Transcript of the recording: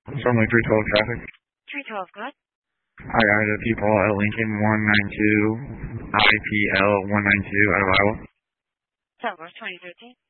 Sunlight 312 traffic. 312, go ahead. Hi, the people at Lincoln 192, IPL 192 out of Iowa. Southwest 2013.